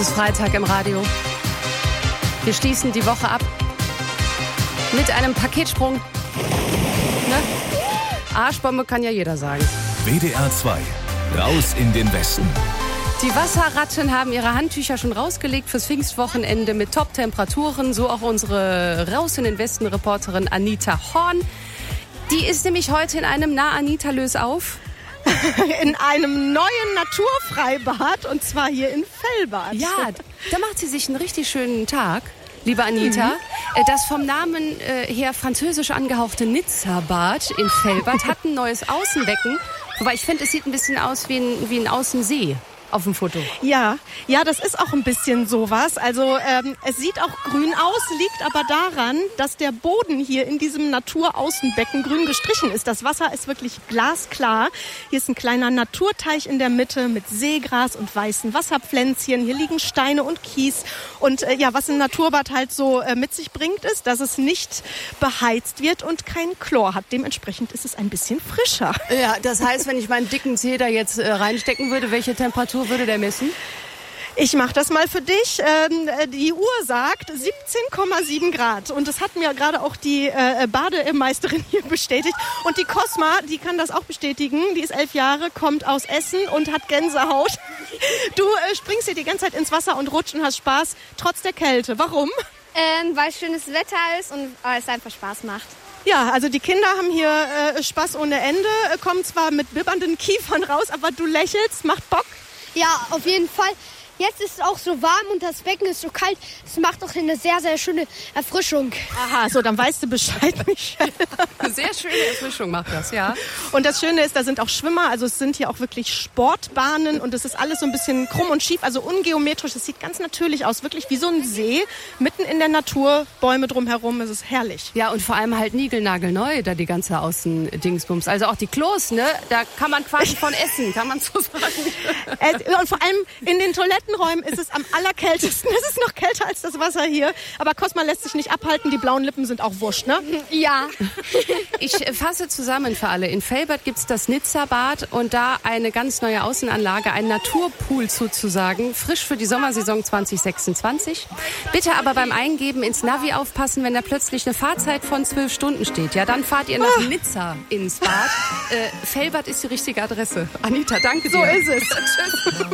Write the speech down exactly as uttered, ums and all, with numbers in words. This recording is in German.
Es ist Freitag im Radio. Wir schließen die Woche ab mit einem Paketsprung. Ne? Arschbombe kann ja jeder sagen. W D R zwei. Raus in den Westen. Die Wasserratten haben ihre Handtücher schon rausgelegt fürs Pfingstwochenende mit Top-Temperaturen. So auch unsere Raus in den Westen-Reporterin Anita Horn. Die ist nämlich heute in einem Na Anita lös auf. In einem neuen Naturfreibad, und zwar hier in Fellbad. Ja, da macht sie sich einen richtig schönen Tag, liebe Anita. Mhm. Das vom Namen her französisch angehauchte Nizza-Bad in Fellbad hat ein neues Außenbecken. Wobei ich finde, es sieht ein bisschen aus wie ein, wie ein Außensee auf dem Foto. Ja, ja, das ist auch ein bisschen sowas. Also ähm, es sieht auch grün aus, liegt aber daran, dass der Boden hier in diesem Naturaußenbecken grün gestrichen ist. Das Wasser ist wirklich glasklar. Hier ist ein kleiner Naturteich in der Mitte mit Seegras und weißen Wasserpflänzchen. Hier liegen Steine und Kies. Und äh, ja, was ein Naturbad halt so äh, mit sich bringt, ist, dass es nicht beheizt wird und kein Chlor hat. Dementsprechend ist es ein bisschen frischer. Ja, das heißt, wenn ich meinen dicken Zeh da jetzt äh, reinstecken würde, welche Temperatur würde der messen? Ich mache das mal für dich. Ähm, die Uhr sagt siebzehn Komma sieben Grad. Und das hat mir gerade auch die äh, Bademeisterin hier bestätigt. Und die Cosma, die kann das auch bestätigen. Die ist elf Jahre, kommt aus Essen und hat Gänsehaut. Du äh, springst hier die ganze Zeit ins Wasser und rutscht und hast Spaß, trotz der Kälte. Warum? Ähm, weil schönes Wetter ist und äh, es einfach Spaß macht. Ja, also die Kinder haben hier äh, Spaß ohne Ende, äh, kommen zwar mit bibbernden Kiefern raus, aber du lächelst, macht Bock. Ja, auf jeden Fall. Jetzt ist es auch so warm und das Becken ist so kalt. Es macht auch eine sehr, sehr schöne Erfrischung. Aha, so, dann weißt du Bescheid, Michelle. Eine sehr schöne Erfrischung macht das, ja. Und das Schöne ist, da sind auch Schwimmer, also es sind hier auch wirklich Sportbahnen und es ist alles so ein bisschen krumm und schief, also ungeometrisch. Es sieht ganz natürlich aus, wirklich wie so ein See, mitten in der Natur, Bäume drumherum, es ist herrlich. Ja, und vor allem halt niegelnagelneu, da die ganze Außendingsbums. Also auch die Klos, ne, da kann man quasi von essen, kann man so sagen. Und vor allem in den Toilettenräumen ist es am allerkältesten. Es ist noch kälter als das Wasser hier. Aber Cosma lässt sich nicht abhalten. Die blauen Lippen sind auch wurscht, ne? Ja. Ich fasse zusammen für alle. In Fellbad gibt's das Nizza-Bad und da eine ganz neue Außenanlage, ein Naturpool sozusagen, frisch für die Sommersaison zwanzig sechsundzwanzig. Bitte aber beim Eingeben ins Navi aufpassen, wenn da plötzlich eine Fahrzeit von zwölf Stunden steht. Ja, dann fahrt ihr nach oh. Nizza ins Bad. Äh, Fellbad ist die richtige Adresse. Anita, danke dir. So ist es. Tschüss.